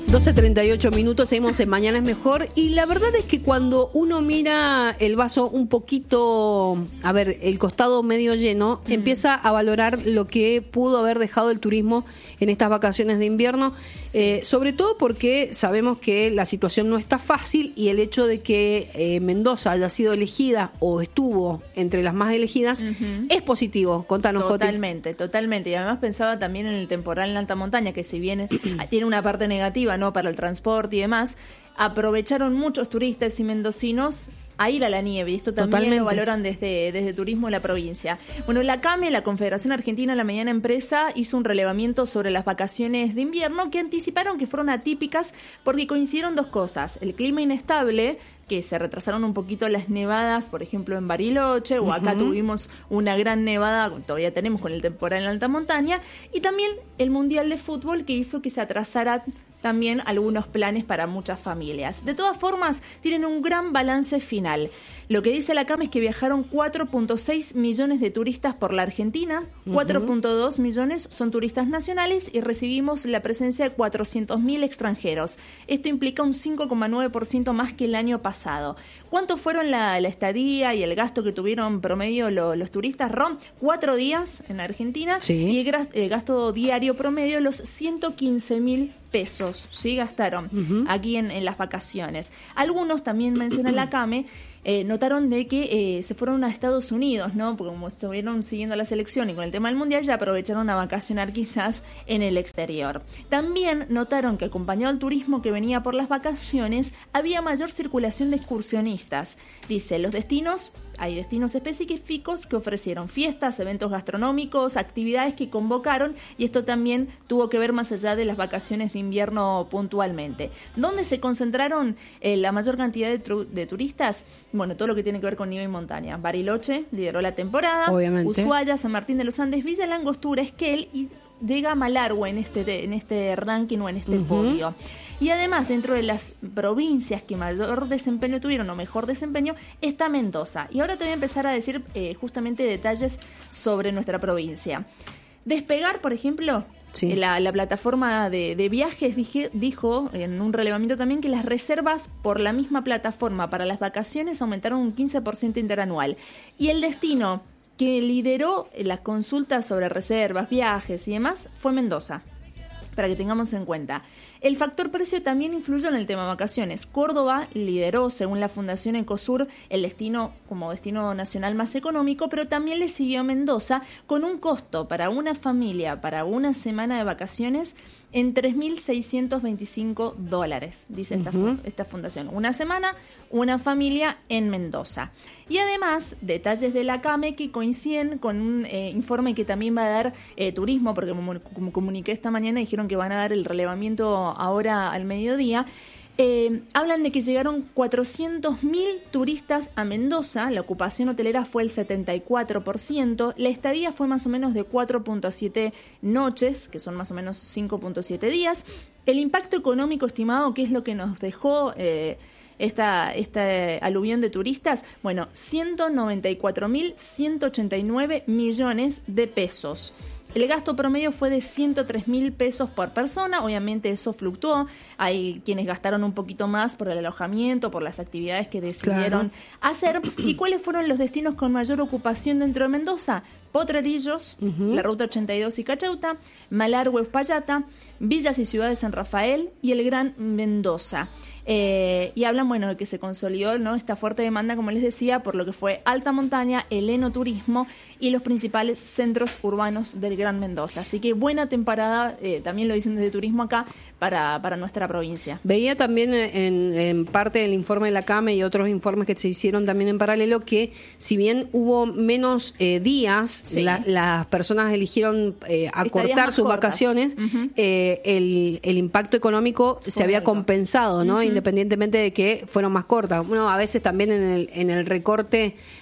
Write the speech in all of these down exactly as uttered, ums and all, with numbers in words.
doce treinta y ocho minutos, seguimos en Mañana es Mejor, y la verdad es que cuando uno mira el vaso un poquito, a ver, el costado medio lleno, mm. empieza a valorar lo que pudo haber dejado el turismo en estas vacaciones de invierno, sí. eh, sobre todo porque sabemos que la situación no está fácil, y el hecho de que eh, Mendoza haya sido elegida o estuvo entre las más elegidas uh-huh. es positivo. Contanos, Coti. Totalmente, totalmente. Y además pensaba también en el temporal en alta montaña, que si bien tiene una parte negativa, ¿no?, para el transporte y demás, aprovecharon muchos turistas y mendocinos a ir a la nieve, y esto también Totalmente. Lo valoran desde, desde Turismo de la provincia. Bueno, la CAME, la Confederación Argentina de la Mediana Empresa, hizo un relevamiento sobre las vacaciones de invierno que anticiparon que fueron atípicas porque coincidieron dos cosas: el clima inestable, que se retrasaron un poquito las nevadas, por ejemplo en Bariloche, o acá uh-huh. tuvimos una gran nevada, todavía tenemos con el temporal en alta montaña, y también el Mundial de Fútbol, que hizo que se atrasara también algunos planes para muchas familias. De todas formas, tienen un gran balance final. Lo que dice la CAM es que viajaron cuatro punto seis millones de turistas por la Argentina, uh-huh. cuatro punto dos millones son turistas nacionales, y recibimos la presencia de cuatrocientos mil extranjeros. Esto implica un cinco coma nueve por ciento más que el año pasado. ¿Cuánto fueron la, la estadía y el gasto que tuvieron promedio lo, los turistas, Rom? Cuatro días en Argentina, sí. y el, el gasto diario promedio los ciento quince mil pesos, ¿sí? Gastaron uh-huh. aquí en, en las vacaciones. Algunos, también menciona la CAME, eh, notaron de que eh, se fueron a Estados Unidos, ¿no? Porque como estuvieron siguiendo la selección y con el tema del Mundial, ya aprovecharon a vacacionar quizás en el exterior. También notaron que, acompañado al turismo que venía por las vacaciones, había mayor circulación de excursionistas. Dice, los destinos... Hay destinos específicos que ofrecieron fiestas, eventos gastronómicos, actividades que convocaron, y esto también tuvo que ver más allá de las vacaciones de invierno puntualmente. ¿Dónde se concentraron eh, la mayor cantidad de, tru- de turistas? Bueno, todo lo que tiene que ver con nieve y montaña. Bariloche lideró la temporada, Obviamente. Ushuaia, San Martín de los Andes, Villa La Angostura, Esquel, y llega Malargüe en este, en este ranking o en este uh-huh. podio. Y además, dentro de las provincias que mayor desempeño tuvieron, o mejor desempeño, está Mendoza. Y ahora te voy a empezar a decir eh, justamente detalles sobre nuestra provincia. Despegar, por ejemplo, sí. la, la plataforma de, de viajes dije, dijo en un relevamiento también que las reservas por la misma plataforma para las vacaciones aumentaron un quince por ciento interanual. Y el destino que lideró las consultas sobre reservas, viajes y demás fue Mendoza, para que tengamos en cuenta. El factor precio también influyó en el tema vacaciones. Córdoba lideró, según la Fundación Ecosur, el destino como destino nacional más económico, pero también le siguió Mendoza, con un costo para una familia, para una semana de vacaciones, en tres mil seiscientos veinticinco dólares, dice esta, uh-huh. esta fundación. Una semana, una familia en Mendoza. Y además, detalles de la CAME que coinciden con un eh, informe que también va a dar eh, Turismo, porque como, como comuniqué esta mañana, dijeron que van a dar el relevamiento ahora al mediodía. Eh, hablan de que llegaron cuatrocientos mil turistas a Mendoza, la ocupación hotelera fue el setenta y cuatro por ciento, la estadía fue más o menos de cuatro punto siete noches, que son más o menos cinco punto siete días. El impacto económico estimado, que es lo que nos dejó eh, esta, esta aluvión de turistas, bueno, ciento noventa y cuatro mil ciento ochenta y nueve millones de pesos. El gasto promedio fue de ciento tres mil pesos por persona, obviamente eso fluctuó, hay quienes gastaron un poquito más por el alojamiento, por las actividades que decidieron claro. hacer. ¿Y cuáles fueron los destinos con mayor ocupación dentro de Mendoza? Potrerillos, uh-huh. la Ruta ochenta y dos y Cachauta, Malargüe, Uspallata, Villas y Ciudades de San Rafael y el Gran Mendoza. Eh, y hablan, bueno, de que se consolidó, ¿no?, esta fuerte demanda, como les decía, por lo que fue alta montaña, el enoturismo y los principales centros urbanos del Gran Mendoza. Así que buena temporada, eh, también lo dicen desde Turismo acá, para, para nuestra provincia. Veía también en, en parte del informe de la CAME y otros informes que se hicieron también en paralelo que, si bien hubo menos eh, días, sí. la, las personas eligieron eh, acortar sus cortas. vacaciones, uh-huh. eh, el, el impacto económico Fue se había alto. compensado, ¿no? Uh-huh. Independientemente de que fueron más cortas. Bueno, a veces también en el, en el recorte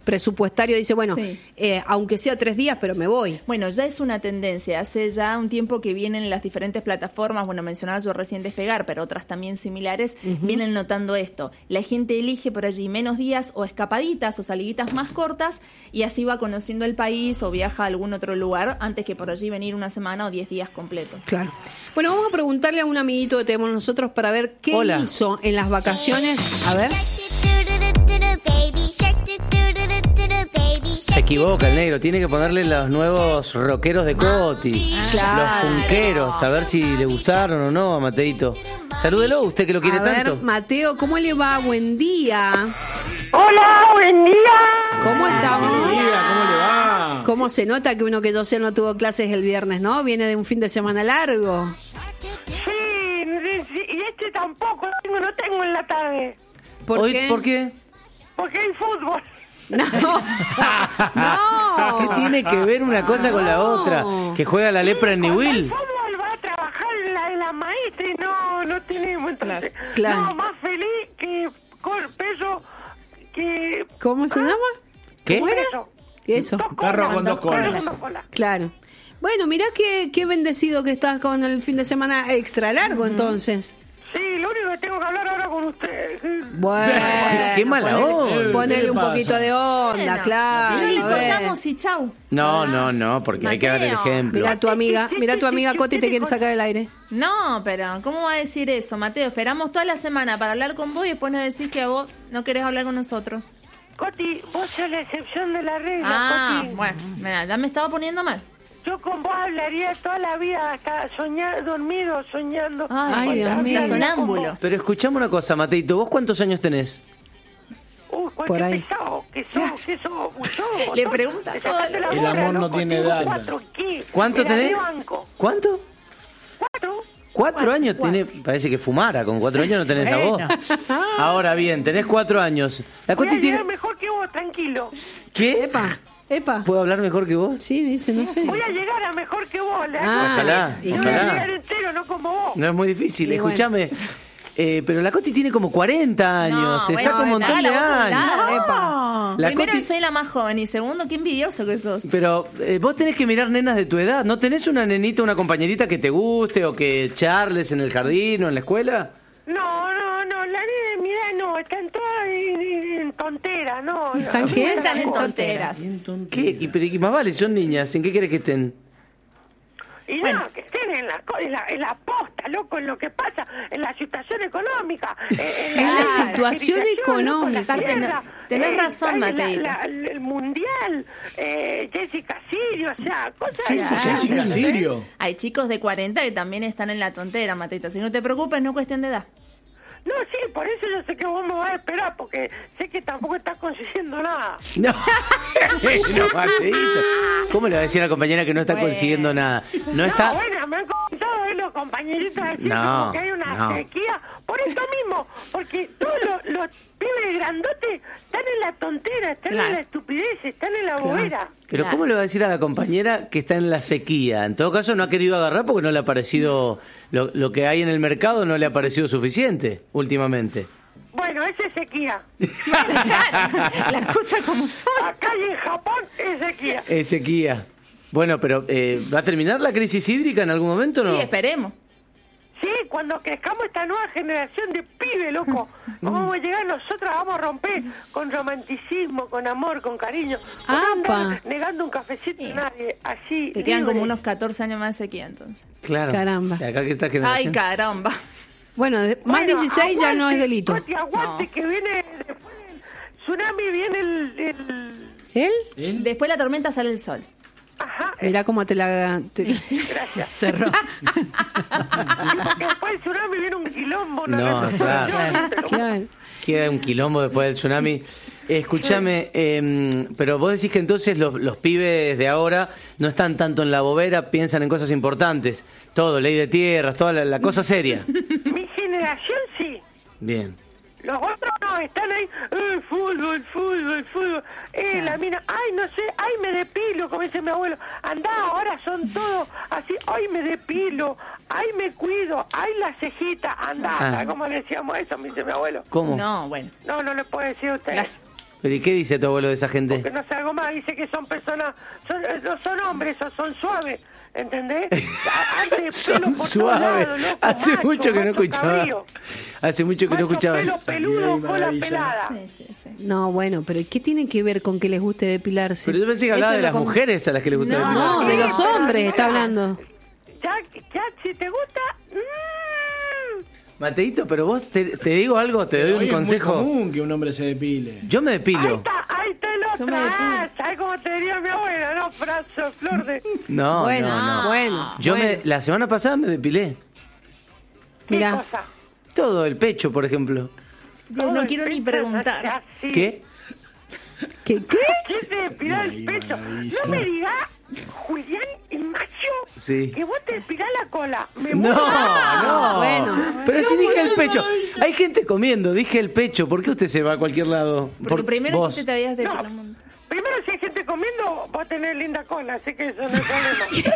presupuestario dice, bueno, Sí. eh, aunque sea tres días, pero me voy. Bueno, ya es una tendencia. Hace ya un tiempo que vienen las diferentes plataformas, bueno, mencionaba yo recién Despegar, pero otras también similares, uh-huh. vienen notando esto. La gente elige por allí menos días o escapaditas o saliditas más cortas y así va conociendo el país o viaja a algún otro lugar antes que por allí venir una semana o diez días completos. Claro. Bueno, vamos a preguntarle a un amiguito que tenemos nosotros para ver qué Hola. hizo en las vacaciones. A ver. Se equivoca el negro, tiene que ponerle los nuevos rockeros de Coti, Claro. los punqueros, a ver si le gustaron o no a Mateito. Salúdelo, usted que lo quiere A ver, tanto. Mateo, ¿cómo le va? Buen día. Hola, buen día. ¿Cómo estamos? ¿Cómo le va? ¿Cómo se nota que uno que yo sé no tuvo clases el viernes, no? Viene de un fin de semana largo. Sí, y este tampoco, no, no tengo en la tarde, ¿Por Hoy- qué? ¿Por qué? porque hay fútbol. No. No. ¿Qué tiene que ver una cosa con la No. otra? ¿Que juega la lepra en El Newell? fútbol va a trabajar en la, en la maestra y no, no tenemos, entonces, Claro. no, más feliz que con peso, que... ¿Cómo se Ah, llama? ¿Qué? ¿Cómo era? Eso. Eso. Dos Perro colas, con dos perro colas. con dos colas. Claro. Bueno, mirá qué, qué bendecido que estás con el fin de semana extra largo, entonces. Sí, lo único que tengo que hablar ahora con ustedes. Bueno. Qué mala onda. Ponele ¿Qué le un pasa? poquito de onda, Bueno, claro. no le a ver. cortamos y chau. No, no, no, porque hay que dar el Mateo. ejemplo. Mirá tu amiga, mirá tu amiga Coti te quiere sacar del aire. No, pero ¿cómo va a decir eso, Mateo? Esperamos toda la semana para hablar con vos y después nos decís que a vos no querés hablar con nosotros. Coti, vos sos la excepción de la regla, Ah, Coti. bueno, mira, ya me estaba poniendo mal. Yo con vos hablaría toda la vida, hasta soñar, dormido, soñando. Ay, Dios mío. Está sonámbulo. Pero escuchame una cosa, Mateito, ¿vos cuántos años tenés? Uy, Por qué ahí. pesado, que sos, que sos, sos. Le pregunta Te todo. sacaste la El bola, amor no loco, tiene tengo edad. cuatro, ¿qué? ¿Cuánto Era tenés? de banco. ¿Cuánto? ¿Cuatro? Cuatro años tenés, parece que fumara, con cuatro años no tenés a vos. Ahora bien, tenés cuatro años. La Voy a Coti llegar tiene... mejor que vos, tranquilo. ¿Qué? Epa, epa. ¿Puedo hablar mejor que vos? Sí, dice, no sé. Voy a llegar a mejor que vos, le Ah, Ojalá, y Yo voy a ojalá. llegar entero, no como vos. No es muy difícil, Y bueno. escúchame. Eh, pero la Coti tiene como cuarenta años, No, te bueno, saca un montón haga de la voz por un años. lado. Epa. La Primero, Coti- soy la más joven y segundo, qué envidioso que sos. Pero eh, vos tenés que mirar nenas de tu edad. ¿No tenés una nenita, una compañerita que te guste o que charles en el jardín o en la escuela? No, no, no, la niña de mi edad no, están todas en, en- en tonteras, no. ¿Están no, qué? no, Están en no. tonteras. ¿Qué? Y, pero, y más vale, son niñas. ¿En qué querés que estén? Y Bueno. no, que estén en la, co- en, la, en la posta, loco, en lo que pasa, en la situación económica. eh, En la la situación fertilización, loco, la económica. tierra, Tenés razón, la- Mateito. la- la- el mundial, eh, Jessica Sirio, o sea, cosas... Jessica Jessica Sirio. Hay chicos de cuarenta que también están en la tontera, Matito. Si no te preocupes, no es cuestión de edad. No, sí, por eso yo sé que vos me vas a esperar, porque sé que tampoco estás consiguiendo nada. No, no, Mateito. ¿Cómo le va a decir a la compañera que no está Bueno. consiguiendo nada? No No, está... bueno, me han comentado eh, los compañeritos decir No, como que hay una no. sequía. Por eso mismo, porque todos los, los pibes grandotes están en la tontera, están Claro. en la estupidez, están en la bobera. Pero Claro. ¿cómo le va a decir a la compañera que está en la sequía? En todo caso, no ha querido agarrar porque no le ha parecido... Lo, lo que hay en el mercado no le ha parecido suficiente últimamente. Bueno, esa es sequía. Las cosas como son. Acá y en Japón es sequía. Es sequía. Bueno, pero eh, ¿va a terminar la crisis hídrica en algún momento o no? Sí, esperemos. Sí, cuando crezcamos esta nueva generación de pibes, loco, ¿cómo vamos a llegar? Nosotros vamos a romper con romanticismo, con amor, con cariño. Con ¡Apa! andar negando un cafecito a nadie, así. Te quedan libre. como unos catorce años más de sequía, entonces. Claro. Caramba. De acá que esta Ay, generación. caramba. Bueno, de- más Bueno, dieciséis ya no es aguante, delito. Coti, aguante, No. que viene después del tsunami, viene el... el- ¿Él? Después de la tormenta sale el sol. Ajá, eh, Mirá cómo te la... te- gracias. cerró. Porque después del tsunami viene un quilombo. una No, vez- claro. Claro. Queda un quilombo después del tsunami. Escúchame, eh, pero vos decís que entonces los, los pibes de ahora no están tanto en la bobera, piensan en cosas importantes. Todo, ley de tierras, toda la, la cosa seria. Mi generación sí. Bien. Los otros no, están ahí, eh, fútbol, fútbol, fútbol. Eh, la mina, ay, no sé, ay, me depilo, como dice mi abuelo. Andá, ahora son todos así, ay, me depilo, ay, me cuido, ay, la cejita, andá, Ah. ¿sabes cómo le decíamos eso? Me dice mi abuelo. ¿Cómo? No, bueno. No, no le puedo decir a ustedes. ¿Pero y qué dice tu abuelo de esa gente? Que no sé algo más, dice que son personas, son, no son hombres, son, son suaves, ¿entendés? Antes Son pelo por suaves. todos lados, loco, Hace macho, mucho que no macho escuchaba. cabrío. Hace mucho que no Macho escuchaba pelo eso. peludo, Qué cola maravilla. pelada. Sí, sí, sí. No, bueno, pero ¿qué tiene que ver con que les guste depilarse? Pero yo pensé que hablaba Eso de es las lo com- mujeres a las que les gusta No, depilarse. No, de Sí, los pero hombres no está era. hablando. Ya, ya, si te gusta... mmm, Mateito, pero vos te, te digo algo, te doy Hoy un es consejo. muy común que un hombre se depile. Yo me ahí depilo. está, ahí te lo Yo me traes. depilo. ¿Sabes cómo te diría mi abuela? No, Franzo, flor de... No, bueno, no, no. bueno. Yo bueno. me, la semana pasada me depilé. ¿Qué Mirá. cosa? Todo, el pecho, por ejemplo. Dios, no quiero ni preguntar. Así. ¿Qué? ¿Qué? ¿Qué? ¿Qué te depilás el Ay, pecho? maravilla. No me digas, Julián y Macho, Sí. que vos te depilás la cola. Me No, muero. no. Bueno. Pero si dije el pecho. Hay gente comiendo, dije el pecho. ¿Por qué usted se va a cualquier lado? Porque Por- primero vos. que te habías de No, primero si hay gente comiendo, vos tenés linda cola, así que eso no es problema.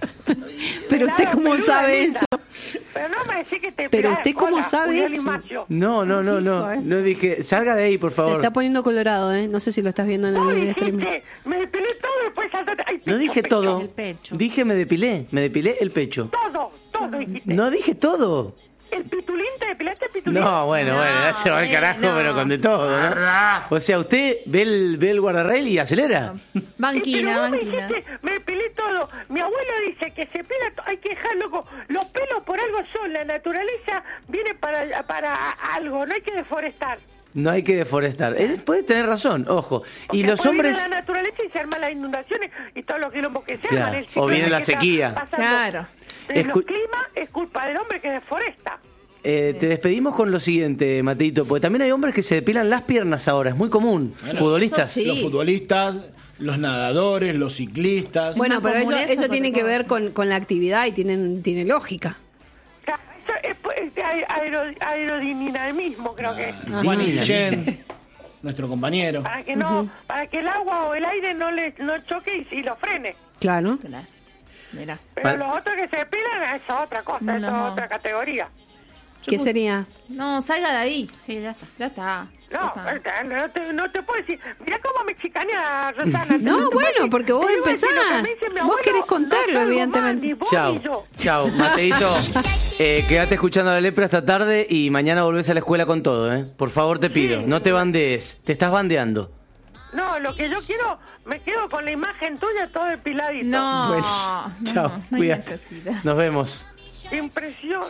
Pero usted Claro, cómo peluda, sabe linda. eso. Pero no me decís que te Pero depilás usted la cómo cola, sabe Julián y eso. Macho. No, no, no, no. Dijo eso. No dije. Salga de ahí, por Se favor. está poniendo colorado, ¿eh? No sé si lo estás viendo en Vos el stream. dijiste, me depilé todo y después saltaste. Ay, No pecho, dije pecho. todo. El pecho. Dije me depilé. Me depilé el pecho. Todo, todo dijiste. No dije todo. El pitulín, te depilaste el pitulín. No, bueno, No, bueno, ya se va al bueno, carajo, no. pero con de todo, ¿no? O sea, usted ve el, ve el guardarrail y acelera. Banquina, Pero vos me banquina. dijiste, me depilé todo. Mi abuelo dice que se pela, to- hay que dejar, loco. Los pelos por algo son, la naturaleza viene para, para algo, no hay que deforestar. No hay que deforestar. Él puede tener razón, ojo. Y Porque los después hombres... viene la naturaleza y se arman las inundaciones y todos los quilombos que se Claro, arman. El o ciclo viene ese la que está sequía. pasando. Claro. Pero Escu- los climas es culpa del hombre que deforesta. Eh, te despedimos con lo siguiente, Mateito, porque también hay hombres que se depilan las piernas ahora, es muy común. Bueno, Futbolistas. eso sí. Los futbolistas, los nadadores, los ciclistas. Bueno, más pero eso, común eso eso que tiene otra que ver cosa. con, con la actividad y tienen, tiene lógica. Claro, eso es, pues, es de aer- aero- aerodinamismo, creo que. Juan Divina. Guillén, nuestro compañero. Para que no, para que el agua o el aire no le no choque y, y lo frene. Claro. Claro. Mira. Pero Vale. los otros que se depilan, eso es otra cosa, eso No. es otra categoría. ¿Qué sería? No, salga de ahí. Sí, ya está. Ya está. No, Ya está. eh, no te, no te puedo decir. Mirá cómo me chicanea Rosana. No, bueno, porque vos Te digo que empezás. lo que me dice mi Vos abuelo, querés contarlo, no salgo evidentemente. más, ni vos Chao, ni yo. chao, Mateito. Eh, quédate escuchando a la lepra esta tarde y mañana volvés a la escuela con todo, ¿eh? Por favor, te pido, Sí. no te bandees, te estás bandeando. No, lo que yo quiero, me quedo con la imagen tuya todo depiladito. No. Bueno, no, chao, no hay cuídate. necesidad. Nos vemos. Impresión.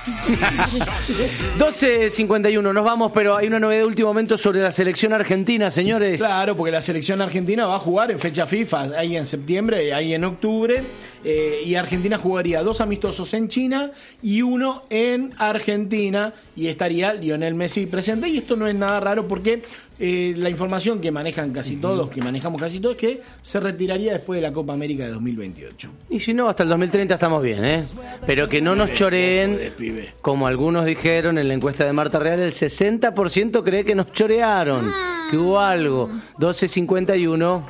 doce cincuenta y uno, nos vamos, pero hay una novedad de último momento sobre la selección argentina, señores. Claro, porque la selección argentina va a jugar en fecha FIFA, ahí en septiembre, ahí en octubre, eh, y Argentina jugaría dos amistosos en China y uno en Argentina, y estaría Lionel Messi presente, y esto no es nada raro porque eh, la información que manejan casi todos, que manejamos casi todos, es que se retiraría después de la Copa América de dos mil veintiocho. Y si no, hasta el dos mil treinta estamos bien, ¿eh? Pero que no nos choreen, como algunos dijeron en la encuesta de Marta Real, el sesenta por ciento cree que nos chorearon, que hubo algo. doce cincuenta y uno.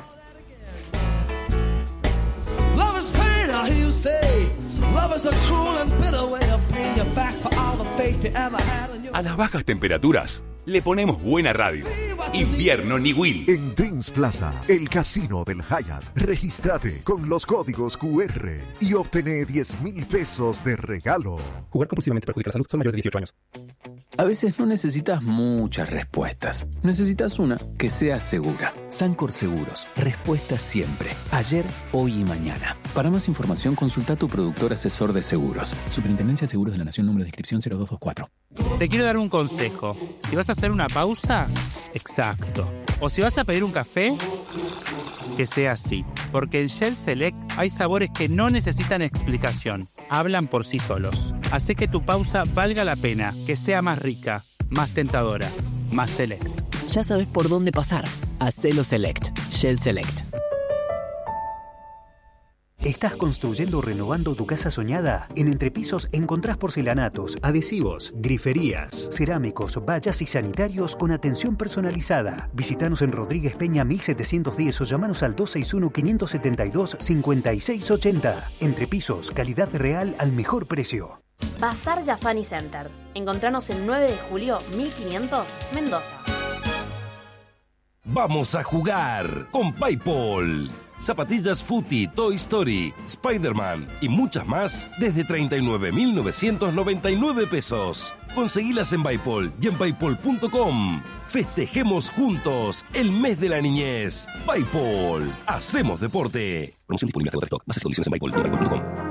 Love is pain, I hear you say. Love is a cruel and bitter way of paying you back for all the faith you ever had in your... A las bajas temperaturas le ponemos buena radio. Invierno ni Will. En Dreams Plaza, el casino del Hyatt. Regístrate con los códigos cu erre y obtené diez mil pesos de regalo. Jugar compulsivamente perjudica la salud. Son mayores de dieciocho años. A veces no necesitas muchas respuestas. Necesitas una que sea segura. Sancor Seguros. Respuesta siempre. Ayer, hoy y mañana. Para más información, consulta a tu productor asesor de seguros. Superintendencia de Seguros de la Nación, número de inscripción cero dos dos cuatro. Te quiero dar un consejo. Si vas a hacer una pausa, exacto. O si vas a pedir un café, que sea así. Porque en Shell Select hay sabores que no necesitan explicación. Hablan por sí solos. Hace que tu pausa valga la pena, que sea más rica, más tentadora, más select. Ya sabes por dónde pasar. Hacelo Select. Shell Select. ¿Estás construyendo o renovando tu casa soñada? En Entrepisos encontrás porcelanatos, adhesivos, griferías, cerámicos, vallas y sanitarios con atención personalizada. Visítanos en Rodríguez Peña mil setecientos diez o llamanos al dos seis uno, cinco siete dos, cinco seis ocho cero. Entrepisos, calidad real al mejor precio. Bazar Yafani Center. Encontranos el nueve de julio mil quinientos, Mendoza. Vamos a jugar con PayPal. Zapatillas Footy, Toy Story, Spider-Man y muchas más desde treinta y nueve mil novecientos noventa y nueve pesos. Conseguilas en PayPal y en paypal punto com. Festejemos juntos el mes de la niñez. PayPal. Hacemos deporte. Promoción disponible hasta TikTok. Bases y condiciones en paypal y en paypal punto com.